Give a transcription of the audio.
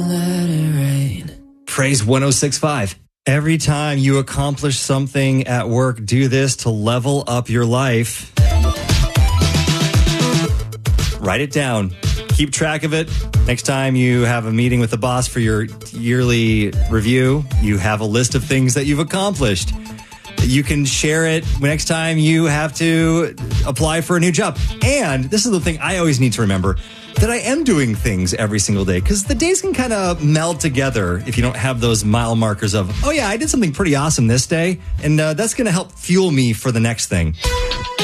Praise 106.5. Every time you accomplish something at work, do this to level up your life. Write it down. Keep track of it. Next time you have a meeting with the boss for your yearly review, you have a list of things that you've accomplished. You can share it next time you have to apply for a new job. And this is the thing I always need to remember, that I am doing things every single day, because the days can kind of meld together if you don't have those mile markers of, oh yeah, I did something pretty awesome this day, and that's going to help fuel me for the next thing.